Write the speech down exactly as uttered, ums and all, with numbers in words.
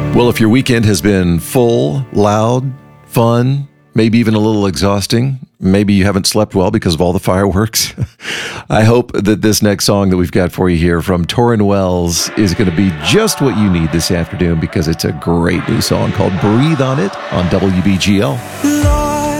Well, if your weekend has been full, loud, fun, maybe even a little exhausting, maybe you haven't slept well because of all the fireworks, I hope that this next song that we've got for you here from Torrin Wells is going to be just what you need this afternoon, because it's a great new song called Breathe on It on W B G L.